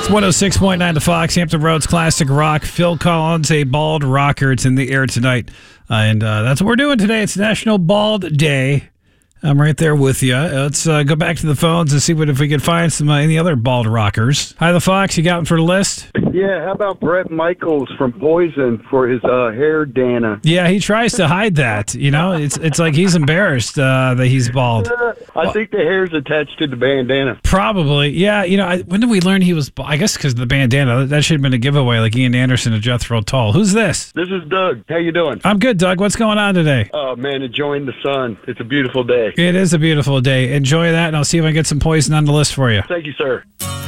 It's 106.9 to Fox, Hampton Roads Classic Rock. Phil Collins, a bald rocker. It's in the air tonight. And that's what we're doing today. It's National Bald Day. I'm right there with you. Let's go back to the phones and see if we can find some any other bald rockers. Hi, the Fox. You got one for the list? Yeah, how about Bret Michaels from Poison for his hair Dana? Yeah, he tries to hide that. You know, it's like he's embarrassed that he's bald. I think the hair's attached to the bandana. Probably. Yeah, you know, when did we learn he was bald? I guess because of the bandana. That should have been a giveaway, like Ian Anderson and Jethro Tull. Who's this? This is Doug. How you doing? I'm good, Doug. What's going on today? Oh, man, enjoying the sun. It's a beautiful day. It is a beautiful day. Enjoy that, and I'll see if I can get some Poison on the list for you. Thank you, sir.